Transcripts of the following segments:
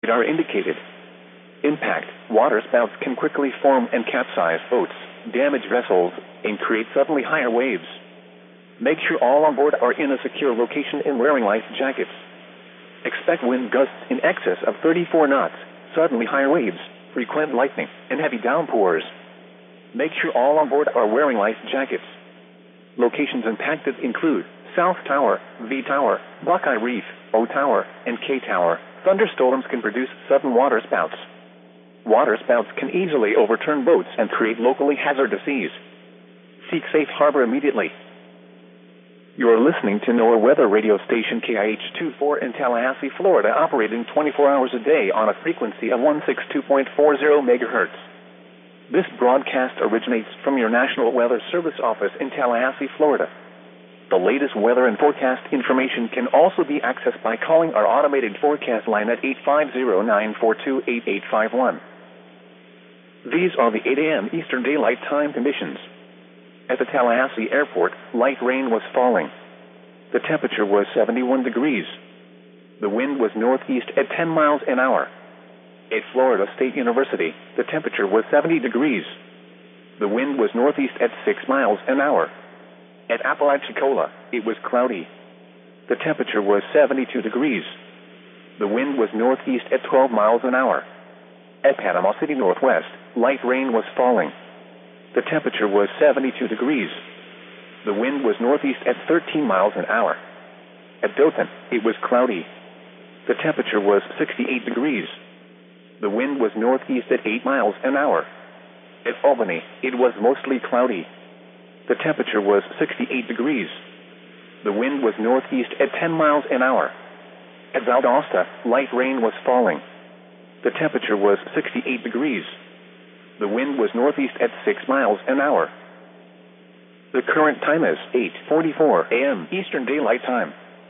Radar indicated. Impact. Water spouts can quickly form and capsize boats, damage vessels, and create suddenly higher waves. Make sure all on board are in a secure location and wearing life jackets. Expect wind gusts in excess of 34 knots, suddenly higher waves, frequent lightning, and heavy downpours. Make sure all on board are wearing life jackets. Locations impacted include South Tower, V Tower, Buckeye Reef, O Tower, and K Tower. Thunderstorms can produce sudden water spouts. Water spouts can easily overturn boats and create locally hazardous seas. Seek safe harbor immediately. You are listening to NOAA weather radio station KIH-24 in Tallahassee, Florida, operating 24 hours a day on a frequency of 162.40 megahertz. This broadcast originates from your National Weather Service office in Tallahassee, Florida. The latest weather and forecast information can also be accessed by calling our automated forecast line at 850-942-8851. These are the 8 a.m. Eastern Daylight Time conditions. At the Tallahassee Airport, light rain was falling. The temperature was 71 degrees. The wind was northeast at 10 miles an hour. At Florida State University, the temperature was 70 degrees. The wind was northeast at 6 miles an hour. At Apalachicola, it was cloudy. The temperature was 72 degrees. The wind was northeast at 12 miles an hour. At Panama City Northwest, light rain was falling. The temperature was 72 degrees. The wind was northeast at 13 miles an hour. At Dothan, it was cloudy. The temperature was 68 degrees. The wind was northeast at 8 miles an hour. At Albany, it was mostly cloudy. The temperature was 68 degrees. The wind was northeast at 10 miles an hour. At Valdosta, light rain was falling. The temperature was 68 degrees. The wind was northeast at 6 miles an hour. The current time is 8:44 a.m. Eastern Daylight Time.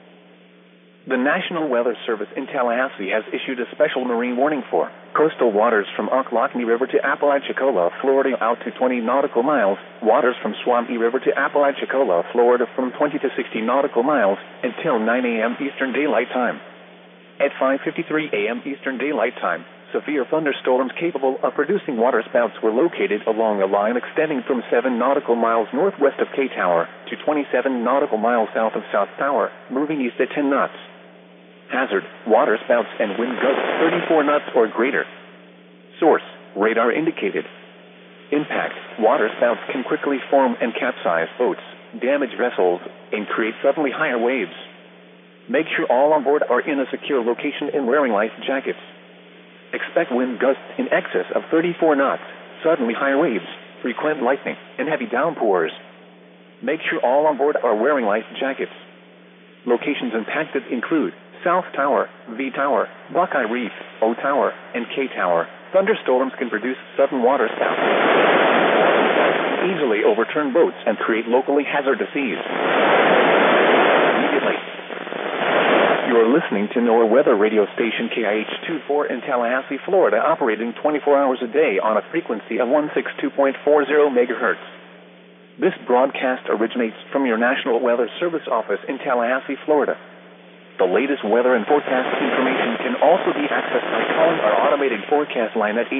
The National Weather Service in Tallahassee has issued a special marine warning for coastal waters from Ocklawaha River to Apalachicola, Florida out to 20 nautical miles, waters from Swampy River to Apalachicola, Florida from 20 to 60 nautical miles until 9 a.m. Eastern Daylight Time. At 5:53 a.m. Eastern Daylight Time, severe thunderstorms capable of producing waterspouts were located along a line extending from 7 nautical miles northwest of K Tower to 27 nautical miles south of South Tower, moving east at 10 knots. Hazard, waterspouts and wind gusts 34 knots or greater. Source, radar indicated. Impact, waterspouts can quickly form and capsize boats, damage vessels, and create suddenly higher waves. Make sure all on board are in a secure location and wearing life jackets. Expect wind gusts in excess of 34 knots, suddenly higher waves, frequent lightning, and heavy downpours. Make sure all on board are wearing life jackets. Locations impacted include South Tower, V Tower, Buckeye Reef, O Tower, and K Tower. Thunderstorms can produce sudden water spouts, easily overturn boats, and create locally hazardous seas. Immediately. You are listening to NOAA weather radio station KIH-24 in Tallahassee, Florida, operating 24 hours a day on a frequency of 162.40 megahertz. This broadcast originates from your National Weather Service office in Tallahassee, Florida. The latest weather and forecast information can also be accessed by calling our automated forecast line at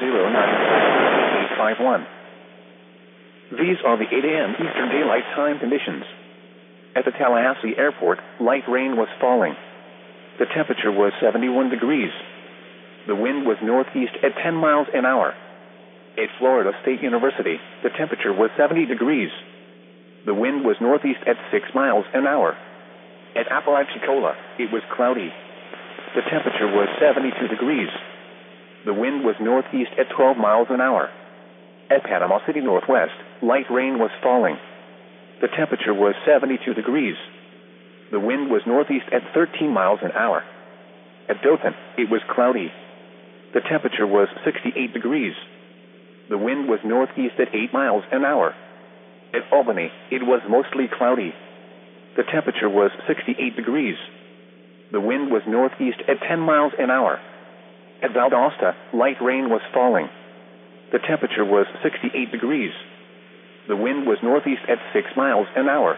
850-942-8851. These are the 8 a.m. Eastern Daylight Time conditions. At the Tallahassee Airport, light rain was falling. The temperature was 71 degrees. The wind was northeast at 10 miles an hour. At Florida State University, the temperature was 70 degrees. The wind was northeast at 6 miles an hour. At Apalachicola, it was cloudy. The temperature was 72 degrees. The wind was northeast at 12 miles an hour. At Panama City Northwest, light rain was falling. The temperature was 72 degrees. The wind was northeast at 13 miles an hour. At Dothan, it was cloudy. The temperature was 68 degrees. The wind was northeast at 8 miles an hour. At Albany, it was mostly cloudy. The temperature was 68 degrees. The wind was northeast at 10 miles an hour. At Valdosta, light rain was falling. The temperature was 68 degrees. The wind was northeast at 6 miles an hour.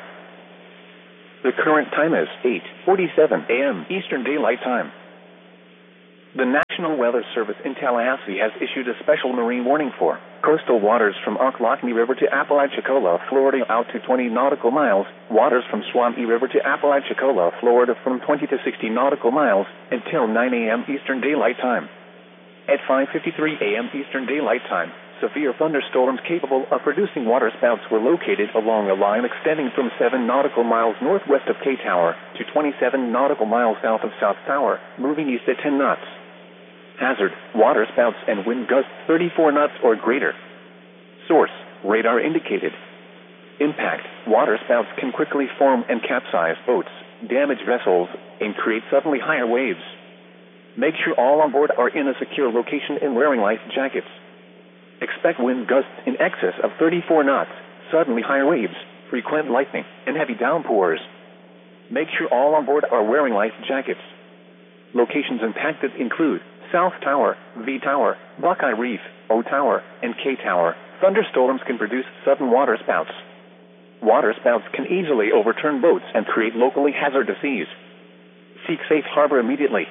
The current time is 8:47 a.m. Eastern Daylight Time. The National Weather Service in Tallahassee has issued a special marine warning for coastal waters from Ocklawahamie River to Apalachicola, Florida out to 20 nautical miles, waters from Suwannee River to Apalachicola, Florida from 20 to 60 nautical miles until 9 a.m. Eastern Daylight Time. At 5:53 a.m. Eastern Daylight Time, severe thunderstorms capable of producing waterspouts were located along a line extending from 7 nautical miles northwest of K Tower to 27 nautical miles south of South Tower, moving east at 10 knots. Hazard, waterspouts and wind gusts 34 knots or greater. Source, radar indicated. Impact, waterspouts can quickly form and capsize boats, damage vessels, and create suddenly higher waves. Make sure all on board are in a secure location and wearing life jackets. Expect wind gusts in excess of 34 knots, suddenly higher waves, frequent lightning, and heavy downpours. Make sure all on board are wearing life jackets. Locations impacted include South Tower, V Tower, Buckeye Reef, O Tower, and K Tower. Thunderstorms can produce sudden waterspouts. Waterspouts can easily overturn boats and create locally hazardous seas. Seek safe harbor immediately.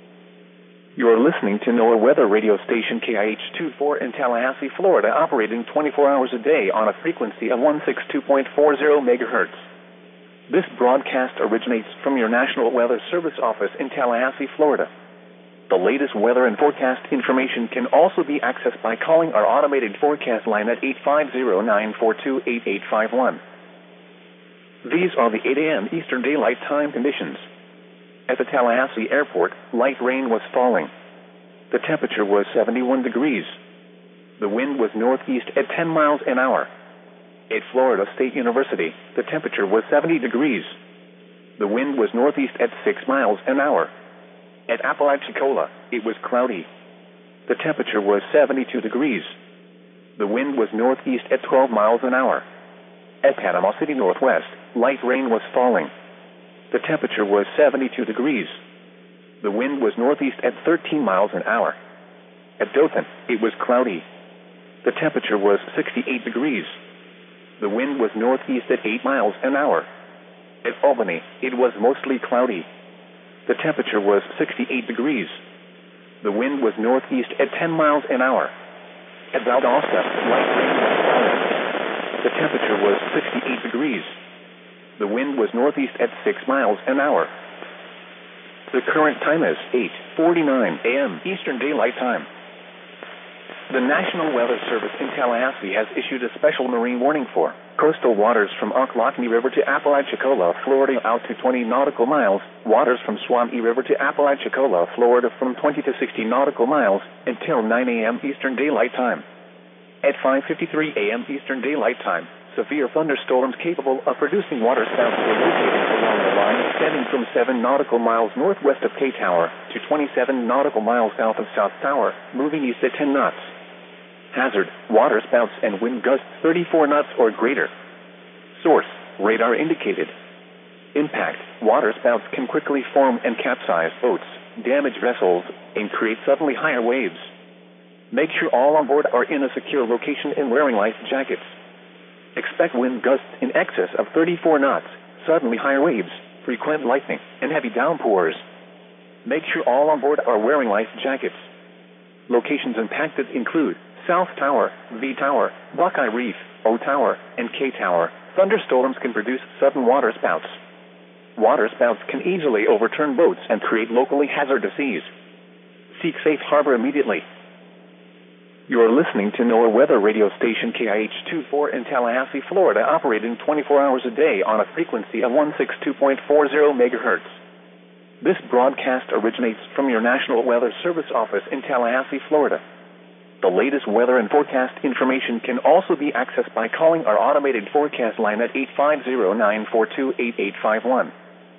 You are listening to NOAA weather radio station KIH-24 in Tallahassee, Florida, operating 24 hours a day on a frequency of 162.40 megahertz. This broadcast originates from your National Weather Service office in Tallahassee, Florida. The latest weather and forecast information can also be accessed by calling our automated forecast line at 850-942-8851. These are the 8 a.m. Eastern Daylight Time conditions. At the Tallahassee Airport, light rain was falling. The temperature was 71 degrees. The wind was northeast at 10 miles an hour. At Florida State University, the temperature was 70 degrees. The wind was northeast at 6 miles an hour. At Apalachicola, it was cloudy. The temperature was 72 degrees. The wind was northeast at 12 miles an hour. At Panama City Northwest, light rain was falling. The temperature was 72 degrees. The wind was northeast at 13 miles an hour. At Dothan, it was cloudy. The temperature was 68 degrees. The wind was northeast at 8 miles an hour. At Albany, it was mostly cloudy. The temperature was 68 degrees. The wind was northeast at 10 miles an hour. At Valdosta, light rain was falling. The temperature was 68 degrees. The wind was northeast at 6 miles an hour. The current time is 8:49 a.m. Eastern Daylight Time. The National Weather Service in Tallahassee has issued a special marine warning for coastal waters from Ocklawahamie River to Apalachicola, Florida out to 20 nautical miles, waters from Suwannee River to Apalachicola, Florida from 20 to 60 nautical miles until 9 a.m. Eastern Daylight Time. At 5:53 a.m. Eastern Daylight Time, severe thunderstorms capable of producing waterspouts were located along the line extending from 7 nautical miles northwest of K Tower to 27 nautical miles south of South Tower, moving east at 10 knots. Hazard, waterspouts and wind gusts 34 knots or greater. Source, radar indicated. Impact, waterspouts can quickly form and capsize boats, damage vessels, and create suddenly higher waves. Make sure all on board are in a secure location and wearing life jackets. Expect wind gusts in excess of 34 knots, suddenly higher waves, frequent lightning, and heavy downpours. Make sure all on board are wearing life jackets. Locations impacted include South Tower, V Tower, Buckeye Reef, O Tower, and K Tower. Thunderstorms can produce sudden waterspouts. Waterspouts can easily overturn boats and create locally hazardous seas. Seek safe harbor immediately. You are listening to NOAA weather radio station KIH-24 in Tallahassee, Florida, operating 24 hours a day on a frequency of 162.40 megahertz. This broadcast originates from your National Weather Service office in Tallahassee, Florida. The latest weather and forecast information can also be accessed by calling our automated forecast line at 850-942-8851.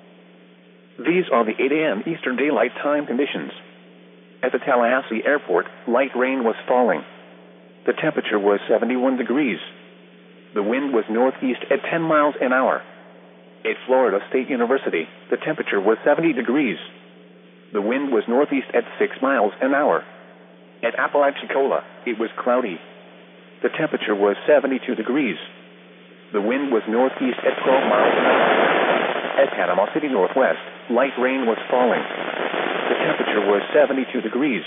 These are the 8 a.m. Eastern Daylight Time conditions. At the Tallahassee Airport, light rain was falling. The temperature was 71 degrees. The wind was northeast at 10 miles an hour. At Florida State University, the temperature was 70 degrees. The wind was northeast at 6 miles an hour. At Apalachicola, it was cloudy. The temperature was 72 degrees. The wind was northeast at 12 miles an hour. At Panama City Northwest, light rain was falling. The temperature was 72 degrees.